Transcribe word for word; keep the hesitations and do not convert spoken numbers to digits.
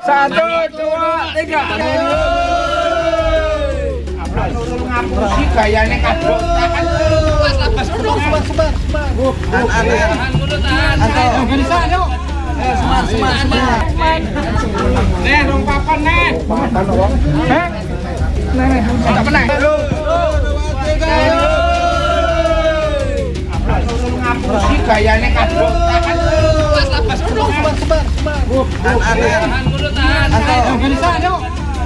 Satu, dua, tiga. Ngapur sih gayane kadok tahan. Sebar, sebar, sebar. Tahan, tahan. Organisasi yuk. Sebar, sebar, sebar. Nih, rong papan nih. Papan wong. Heh. Nih, tak menang. Satu, dua, tiga. Ngapur sih gayane kadok tahan. Sebar, sebar, sebar. Tahan, tahan. Organisasi yuk.